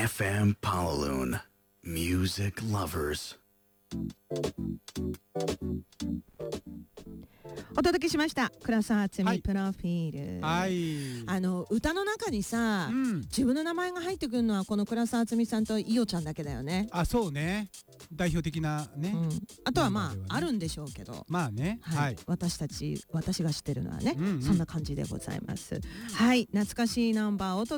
FM Pawaloon. Music lovers. お届けしました倉沢敦美プロフィール、 はい、 歌の中にさ、自分の名前が入ってくるのはこの倉沢敦美さんと伊代ちゃんだけだよね。 あ、そうね、代表的なね、 あとはまあ、あるんでしょうけど、 まあね、 私が知ってるのはね、そんな感じでございます。はい、懐かしいナンバーを